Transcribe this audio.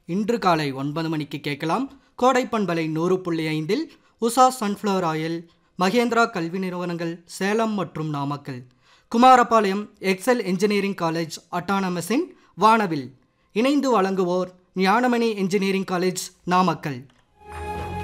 இன்று காலை 9 மணிக்கு கேட்கலாம். கோடை பண்பலை 100.5 உஷா சன்ஃப்ளவர் ஆயில், மகேந்திரா கல்வி நிறுவனங்கள் சேலம் மற்றும் Namakkal, Kumarapalayam XL engineering college அட்டானமஸின் வானவில் இணைந்து வழங்குவோர் ஞானமணி இன்ஜினியரிங் காலேஜ் நாமக்கல்.